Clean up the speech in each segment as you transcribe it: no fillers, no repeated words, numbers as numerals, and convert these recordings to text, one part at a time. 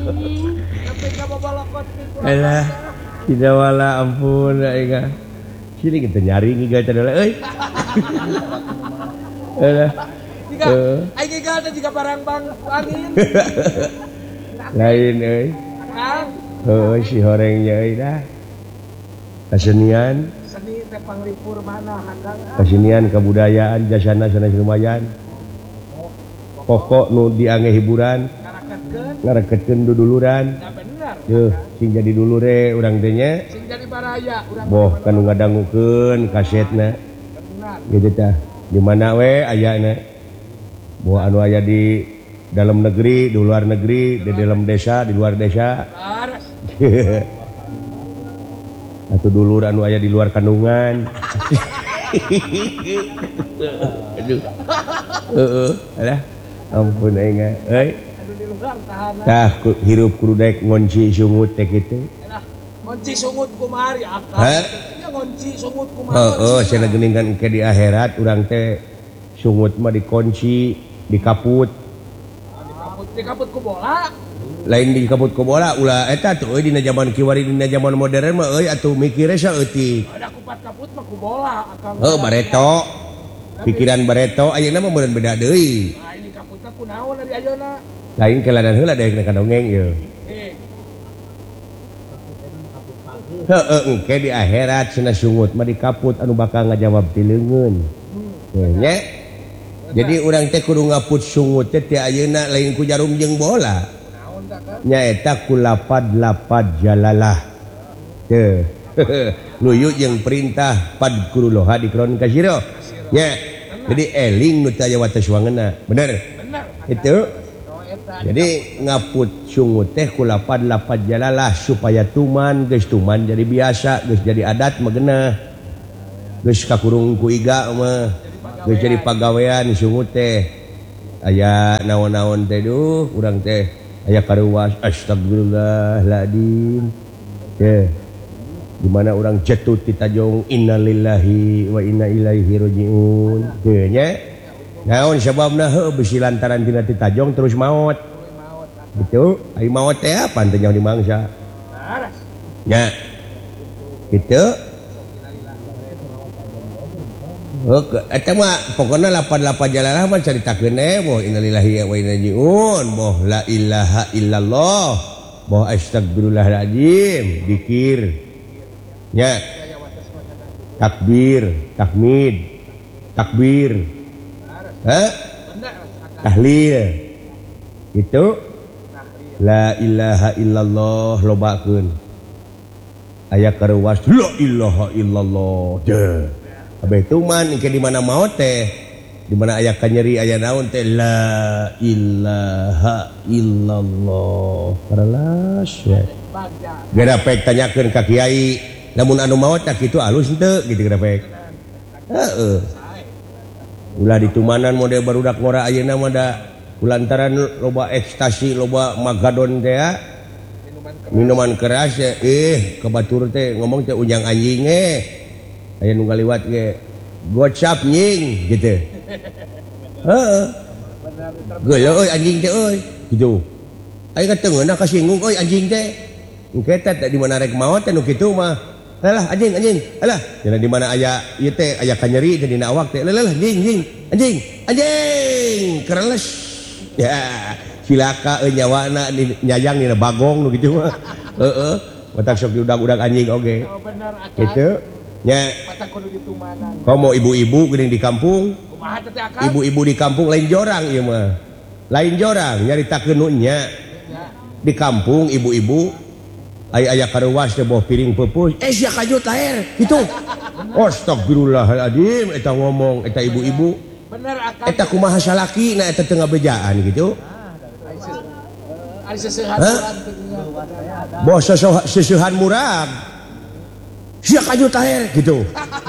Tapi ka babalakot di kurang. Alah, tidak wala ampun aing. Sini kita nyari ngiga teh euy. Alah. Jika aing gada jika barang bang angin. Lain euy. Kang. Heuh si horengnya euy dah. Kesenian, Seni teh panglipur mana handang. kesenian kebudayaan jasana sanes lumayan. Pokok nu diangge hiburan, Ngaraketkeun. ngarekeutkeun duduluran. Ya bener. Yeuh, sing jadi dulure urang teh nya. Sing jadi baraya urang. Boh kanu ngadangukeun kasetna. Bener. Gitu tah. Di mana we ayana? Boh anu aya di dalam negeri, di luar negeri, di dalam desa, di luar desa. Laras. Atau dulur anu aya di luar kandungan. Aduh. Alah. Ampun aing euy. Aduh di luar tahanan. Tah hirup kudu daek ngonci sungut teh kitu. Elah, ngonci sungut kumari akal. Hah? Ya ngonci sungut kumari. Heeh, cenah geuningan ke di akhirat urang teh sungut mah dikunci, dikaput. Dikaput ku bola. Lain dikaput ku bola ulah eta tuh euy dina zaman kiwari dina zaman modern mah euy atuh mikire saeutik. Ada kupat kaput mah ku bola akal. Heuh bareto. Pikiran bareto ayeuna mah meureun beda deui. Nah, ini kaputna kunaon dari ayeuna? Lain keladan heula daek na dongeng ieu. Heeh engke di akhirat cenah sungut mah dikaput anu bakal ngajawab ti leungeun. Nya. Jadi urang teh kudu ngaput sungut teh ti ayeuna lain ku jarum jeung bola. Naon tak kan? Nya eta ku lapad jalalah. Teu. Luyu jeung perintah padkuruloha dikeron ka sira. Nya. Jadi eling nu teu aya wates wangeunna. Bener? Bener. Itu. Oh eta. Jadi ngaput sungut teh ku lapad jalalah supaya tuman geus tuman jadi biasa, geus jadi adat mah geunah. Geus kakurung ku iga mah. Geus jadi pagawean sungut teh. Aya naon-naon teh duh urang teh aya karuwas astagfirullahaladzim. Teh. Di mana orang jatuh di tajong innalillahi wa inna ilaihi rajiun. Teu nya. Naon sababna heuh bisi lantaran tina ti tajong terus maot. Gitu. Ai maot teh apa teh nyaho di mangsa. Nya. Gitu. Oke, eta mah pokona lapan jalalah mah caritakeun boh innalillahi wa inna ilaihi rajiun, boh la ilaha illallah, boh astagfirullahaladzim, zikir. Ya. Takbir, tahmid, takbir. Hah? Tahlil. Itu la ilaha illallah lobakeun. Aya karuwas la ilaha illallah. Teh. Abeh tuman engke di mana maot teh? Di mana aya kanyeri aya naon teh la ilaha illallah. Karalas ya. Gada pek tanyakeun ka kiai. Namun anu maot tak kitu alus henteu gitu grafik. Heeh. Ulah ditumanan model barudak ngora ayeuna mah da kulantaran loba ekstasi, loba magadon teh ya. Minuman keras ya. Kebatur teh ngomong teh ujang anjing aya nu ngaliwat ge gocap nying gitu. Heeh. Geuleuh euy anjing teh euy gitu. Aya kateungeunna kasinggung euy anjing teh. Engke teh di mana rek maot teh nu kitu mah. Alah anjing, alah. Jadi di mana aya ieu teh aya kanyeri teh dina awak teh. Lelah anjing. Kereles. Ya, cilaka euy nyawana nyayang dina bagong nu kitu mah. Heeh. Matak sok diudag-udag anjing oge. Oh bener akal. Kitu. Nya. Mata kudu ditumanan. Komo ibu-ibu geuning di kampung. Kumaha teh akal? Ibu-ibu di kampung lain jorang ieu mah. Lain jorang nyaritakeun nu nya. Di kampung ibu-ibu aya karuwas teh boh piring peupuh sia kajut laher kitu. Astagfirullahaladzim eta ngomong eta ibu-ibu. Bener akal. Eta kumaha salakina eta teu ngabejaan gitu. Ari seseuhan urang. Boh seseuhan murag. Sia kajut laher gitu.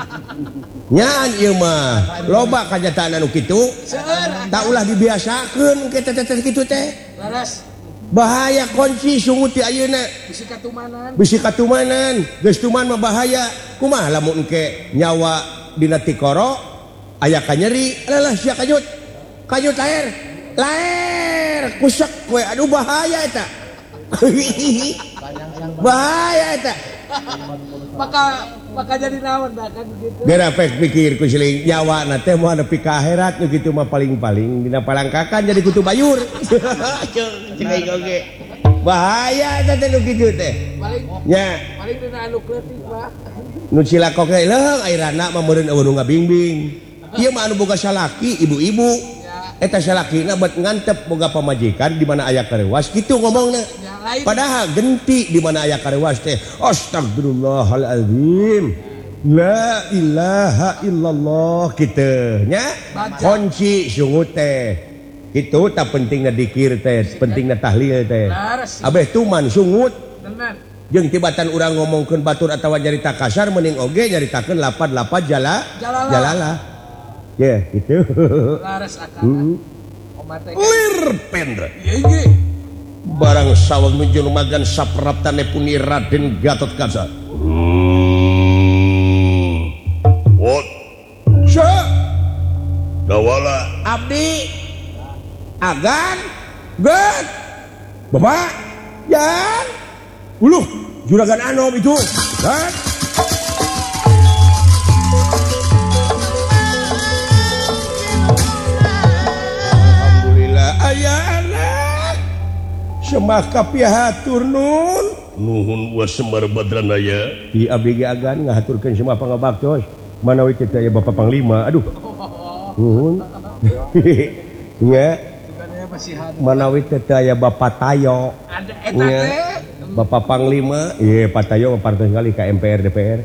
Nyan ieu mah loba kajatan anu kitu. Seueur. Tak ulah dibiasakeun ke teh kitu teh. Laras. Bahaya kunci sungut ti ayeuna. Bisi katumanan. Geus tuman mah bahaya. Kumaha lamun engke nyawa dina tikoro aya kanyeri, alah sia kajut. Kajut laher. Laher kusek we aduh bahaya eta. bahaya eta maka jadi naon dah kan gitu. gara pek pikir ku siling nyawa na teh moal nepi ka akhirat nu kitu mah paling-paling dina palangkakan jadi kutu bayur cing oge bahaya eta teh nu kitu teh nya paling dina anu kleutik mah nu cilakok ge leung airana mah meureun eueuh nu ngabingbing ieu mah anu boga salaki ibu-ibu eta salakina buat ngantep boga pamajikan di mana aya karewas kitu ngomongna padahal genti di mana aya karewas teh astagfirullahalazim la ilaha illallah kitu nya kunci sungut teh kitu tak pentingna dikir teh pentingna tahlil teh abeh tuman sungut jeung tibatan urang ngomongkeun batur atawa nyarita kasar mending oge nyaritakeun lapad-lapad jalalah ya gitu laras akan lir pendra barang sawang nuju lumagan sapraptane puni Raden Gatot Kaca what sya dawala abdi agan get bapak yan uluh juragan anom itu kan semaka pihatur nuhun wa semar badranaya di abdi agan ngahaturkeun semua pangabaktos manawi kita ya Bapak Panglima aduh nuhun nya manawi kita ya Bapak Tayo nya Bapak Panglima ieu Pak Tayo partos kali ka MPR DPR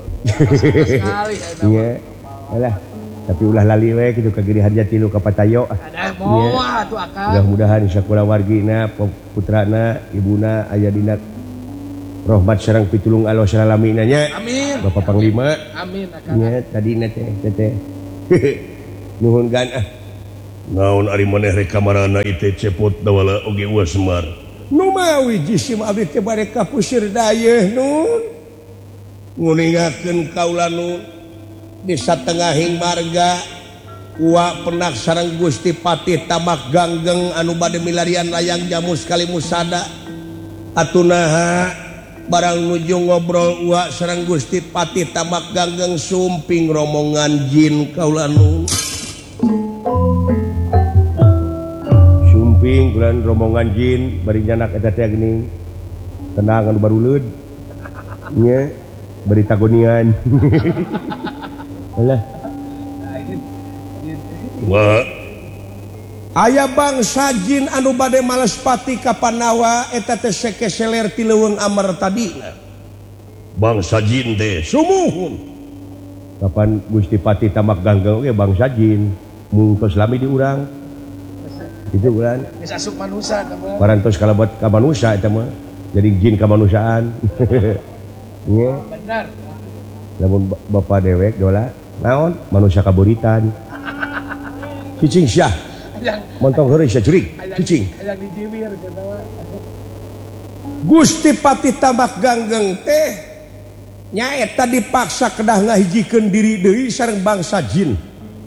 nya alah tapi ulah lali we kitu ka giri harja tilu ka Pak Tayo moal atuh akang mudah-mudahan sakulah wargina putrana ibuna aya dina rahmat sareng pitulung Allah salalamina nya amin Bapak Panglima amin akang nya tadina teh nuhun gan naon ari maneh rek kamarana ieu cepot dawala oge uas Semar nu mawi jisim abdi teh bade kapusir dayeuh nun nguningakeun kaula nun di satengahing marga wa penak sareng Gusti Patih Tamak Ganggeng anu bade milarian layang jamu sekali musada atunaha barang nuju ngobrol wa sareng Gusti Patih Tamak Ganggeng sumping romongan jin kaula nu sumping kulan romongan jin bari nyanak eta teh geuning tenang anu baruleud nya bari tagonian alah wah aya bangsa jin anu bade males pati ka Panawa eta teh sekeseler ti leuweung Amar tadina bangsa jin teh sumuhun kapan Gusti Patih Tamak Ganggeng ge bangsa jin mungtos lami di urang itu bulan geus asup manusia kamu parantos kalebet ka manusia eta mah jadi jin kemanusiaan nya bener lamun Bapak dewek dola naon manusia kaburitan cicing syah montong heureus sia curig cicing yang dijiwir cenah Gusti Patih Tamak Ganggeng teh nyaeta dipaksa kedah ngahijikeun diri deui sareng bangsa jin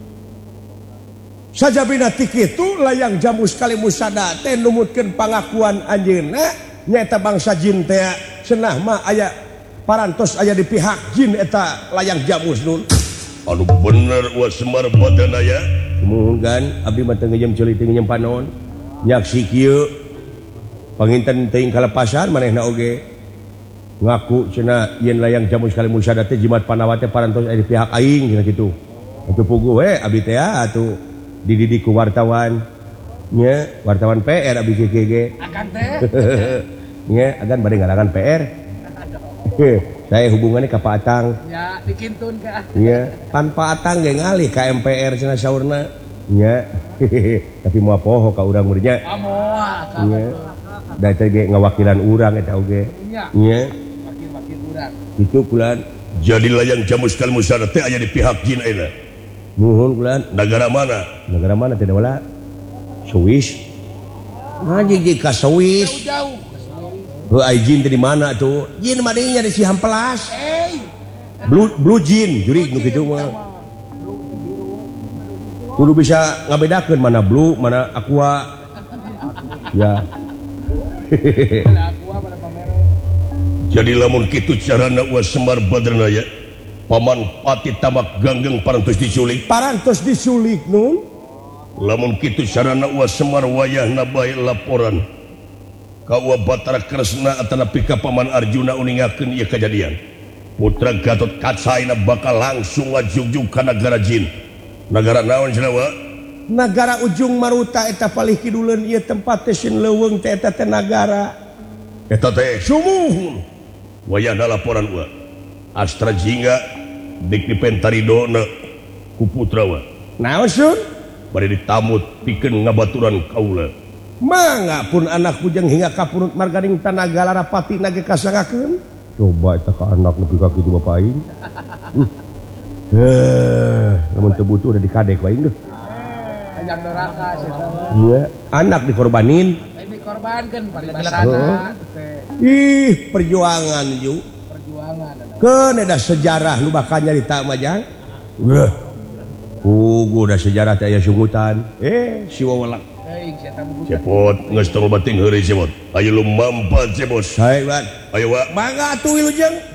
sajabina ti kitu layang jamu sekali musada teh numutkeun pangakuan anjeunna nyaeta bangsa jin teh cenah mah aya parantos aya di pihak jin eta layang jamus nun anu bener wa Semar badana ya muhun abdi mah teu ngeujem ceuli teu ngeujem panon nyaksi kieu panginten teuing kalepasan manehna oge ngaku cenah yen layang jamus sekali musada teh jimat Panawa teh parantos aya di pihak aing cenah kitu atuh puguh we abdi teh atuh dididik ku wartawan nya wartawan PR abdi kieu ge akan teh nya agan bade ngarangan PR saya hubungannya ke Pak Atang ya dikintun ka nya pan Pak Atang ge ngalih ka MPR cenah saurna nya tapi moal poho ka urang meureun nya moal nya da teh ge ngawakilan urang eta oge nya wakil urang itu kulan jadi layang jamu sekali musada teh aya di pihak jin ayeuna nuhun kulan negara mana teh wala Swiss ngaji ka Swiss jauh jin di mana tuh jin madinya di Cihampelas blue jin jurig nu kitu mah kudu bisa ngabedakeun mana blue mana aqua ya jadi lamun kitu carana wa Semar Badranaya paman pati tamak ganggeng parantos diculik nun lamun kitu carana wa Semar wayahna bae laporan ka wa Batara Kresna atanapi ka paman Arjuna uningakeun ieu kejadian putra Gatot Kacaina bakal langsung ngajugjug ka nagara jin nagara naon cenah wa negara ujung Maruta eta palih kiduleun ieu tempat teh sin leuweung teh eta teh nagara eta teh sumuh wayahna laporan wa Astra Jingga dik dipentaridona ku putra wa naon sun bari ditamut pikeun ngabaturan kaula mangga pun anak bujang hingga kapurut marganing tanaga larapati nage kasangakeun coba eta ka anak nepi ka kitu bapak aing lamun teu butuh udah dikadek wae geus ajang neraka iya anak dikorbanin dikorbankeun paribasana ih perjuangan ju keun ada sejarah nu bakal nyarita majang udah sejarah teh aya sungutan si wawalak cepot geus tong bating heureuy cepot ayo lu mampat cepot hae ban ayo wa mangga atuh wilujeng